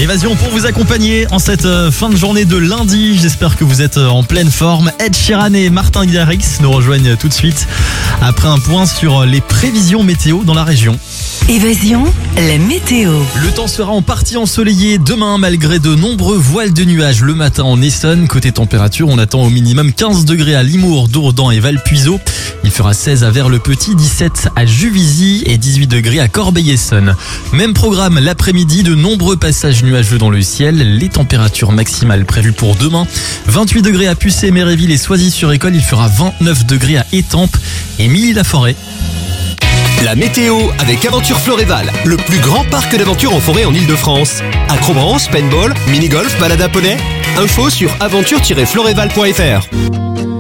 Évasion pour vous accompagner en cette fin de journée de lundi. J'espère que vous êtes en pleine forme. Ed Sheeran et Martin Garrix nous rejoignent tout de suite après un point sur les prévisions météo dans la région. Évasion, la météo. Le temps sera en partie ensoleillé demain malgré de nombreux voiles de nuages le matin en Essonne. Côté température, on attend au minimum 15 degrés à Limours, Dourdan et Valpuiseau. Il fera 16 à Vers-le-Petit, 17 à Juvisy et 18 degrés à Corbeil-Essonnes. Même programme l'après-midi, de nombreux passages nuageux dans le ciel. Les températures maximales prévues pour demain. 28 degrés à Pucé, Méréville et Soisy-sur-École. Il fera 29 degrés à Étampes et Milly-la-Forêt. La météo avec Aventure Floréval, le plus grand parc d'aventure en forêt en Ile-de-France. Acrobranche, paintball, mini-golf, balade à poney. Info sur aventure-floréval.fr.